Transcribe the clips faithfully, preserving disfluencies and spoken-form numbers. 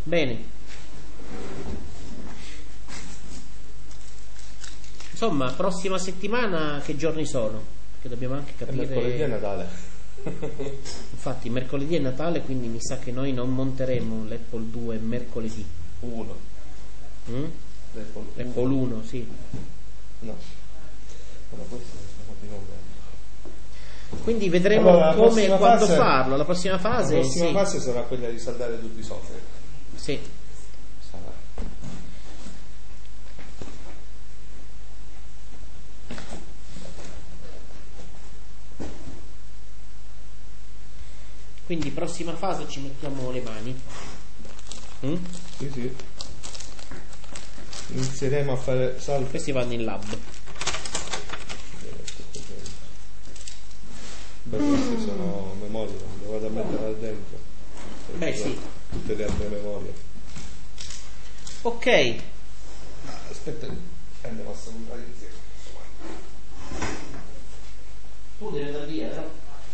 Bene. Insomma, prossima settimana che giorni sono? Che dobbiamo anche capire. È mercoledì è Natale. Infatti mercoledì è Natale, quindi mi sa che noi non monteremo l'Apple due mercoledì. uno. Mm? L'Apple uno, sì. No. Allora, questo continuo. Quindi vedremo Allora, come e quando fase, farlo. La prossima fase, la prossima sì. fase sarà quella di saldare tutti i software. Sì. Sarà. Quindi prossima fase ci mettiamo le mani. Mm? Sì, sì. Inizieremo a fare salve. Questi vanno in lab. Beh, queste sono memorie, le vado a mettere là dentro. Beh, sì. Tutte le altre memorie. Ok. Aspetta, andiamo a salutare insieme. Tu devi andare via, no?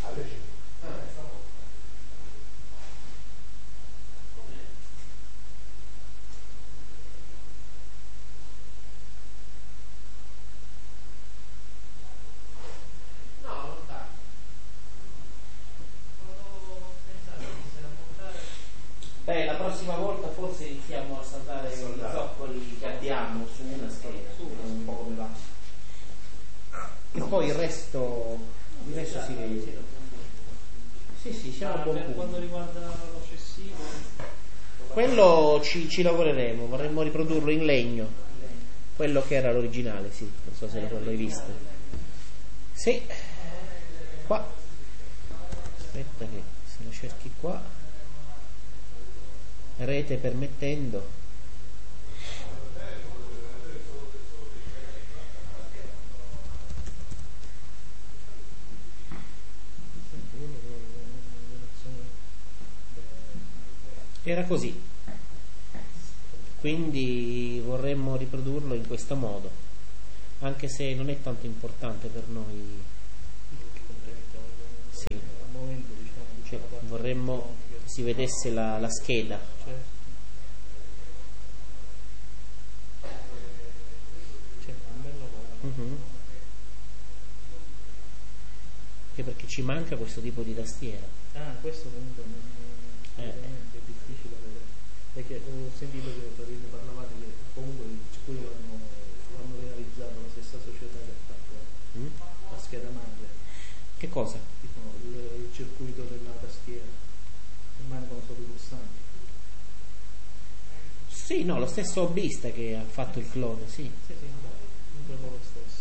Beh, la prossima volta forse iniziamo a saldare i zoccoli che abbiamo su una scheda, su un po' come va. E poi il resto, il resto si vede. Sì, sì, siamo a buon punto. Per quanto riguarda l'occessivo, quello ci, ci lavoreremo, vorremmo riprodurlo in legno, quello che era l'originale, sì, non so se lo l'hai visto. Sì, qua, aspetta che se lo cerchi qua. Rete permettendo. Era così, quindi vorremmo riprodurlo in questo modo, anche se non è tanto importante per noi. Sì. Cioè, vorremmo si vedesse la, la scheda. Uh-huh. Anche perché ci manca questo tipo di tastiera. Ah, questo comunque è, Eh. è difficile da vedere, perché ho sentito che parlavate che comunque il circuito l'hanno, l'hanno realizzato la stessa società che ha fatto Mm? la scheda madre. Che cosa? Tipo, il, il circuito della tastiera, che mancano solo i pulsanti. Sì, no, lo stesso hobbista che ha fatto il clone, sì. Sì, sì, non proprio lo stesso.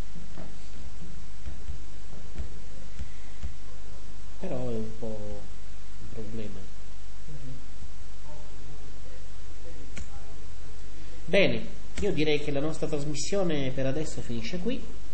Però è un po' un problema. Bene, io direi che la nostra trasmissione per adesso finisce qui.